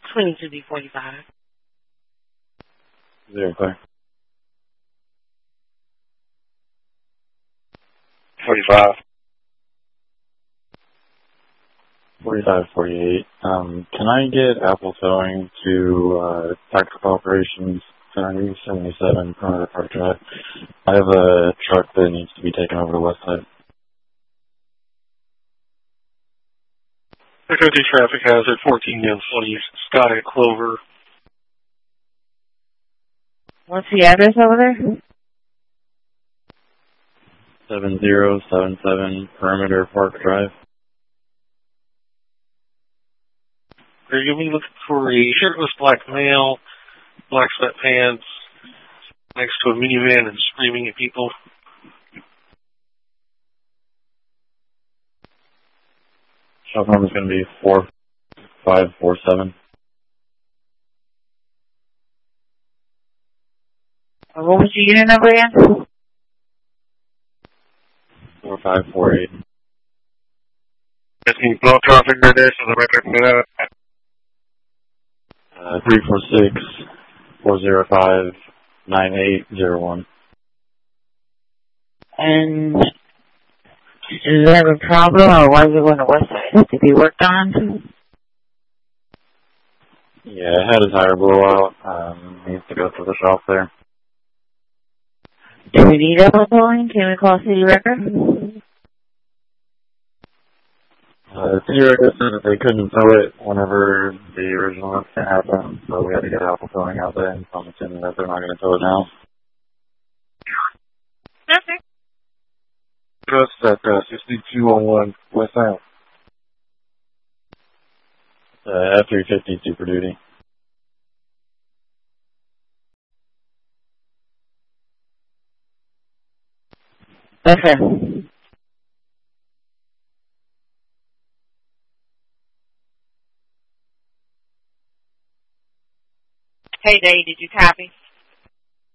22D45. 0 clear. 45. 4548. Can I get Apple Towing to Tactical Operations Center 77 Perimeter Park Drive? I have a truck that needs to be taken over to West Side. Echo 2 traffic hazard 14-20 Sky Clover. What's the address over there? 7077 Perimeter Park Drive. Are you going to be looking for a shirtless black male, black sweatpants, next to a minivan and screaming at people? Shop number is going to be 4547. What was your unit number again? 4548. Can you blow traffic right there so the record for that? 346-405-9801. And does it have a problem, or why is it going to West Side? To be worked on? Yeah, it had a tire blowout. Needs to go to the shop there. Do we need Apple Towing? Can we call City Record? City Record said that they couldn't tow it whenever the original incident happened, so we had to get Apple Towing out there, and so I'm assuming that they're not going to tow it now. Okay. Trust at 6201 West Island. F-350 Super Duty. Okay. Hey, Dave, did you copy?